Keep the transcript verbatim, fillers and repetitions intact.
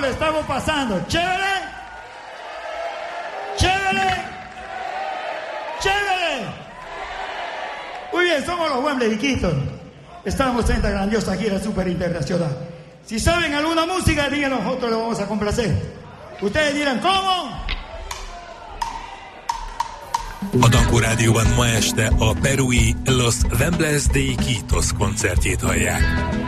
lo estamos pasando? ¿Chévere? ¿Chévere? ¡Chévere! Muy bien, somos los Wembley Kingston. Estamos en esta grandiosa gira super internacional. Si saben alguna música, díganos, nosotros lo vamos a complacer. Ustedes dirán, ¿cómo? A Dankó Rádióban ma este a perui Los Wembley Kitos koncertjét hallják.